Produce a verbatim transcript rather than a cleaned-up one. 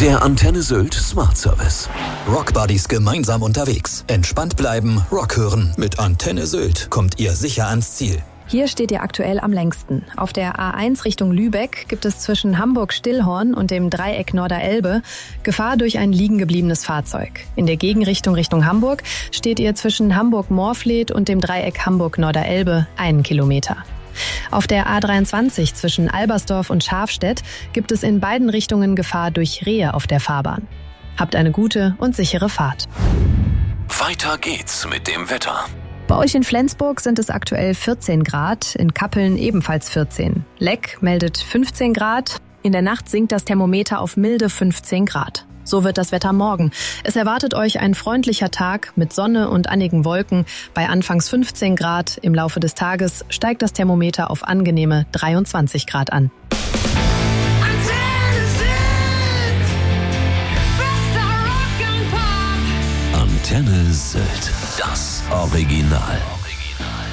Der Antenne Sylt Smart Service. Rockbuddies gemeinsam unterwegs. Entspannt bleiben, Rock hören. Mit Antenne Sylt kommt ihr sicher ans Ziel. Hier steht ihr aktuell am längsten. Auf der A eins Richtung Lübeck gibt es zwischen Hamburg-Stillhorn und dem Dreieck Norderelbe Gefahr durch ein liegengebliebenes Fahrzeug. In der Gegenrichtung Richtung Hamburg steht ihr zwischen Hamburg-Morfleet und dem Dreieck Hamburg-Norderelbe einen Kilometer. Auf der A dreiundzwanzig zwischen Albersdorf und Schafstedt gibt es in beiden Richtungen Gefahr durch Rehe auf der Fahrbahn. Habt eine gute und sichere Fahrt. Weiter geht's mit dem Wetter. Bei euch in Flensburg sind es aktuell vierzehn Grad, in Kappeln ebenfalls vierzehn. Leck meldet fünfzehn Grad, in der Nacht sinkt das Thermometer auf milde fünfzehn Grad. So wird das Wetter morgen. Es erwartet euch ein freundlicher Tag mit Sonne und einigen Wolken. Bei anfangs fünfzehn Grad im Laufe des Tages steigt das Thermometer auf angenehme dreiundzwanzig Grad an. Antenne Sylt, das Original.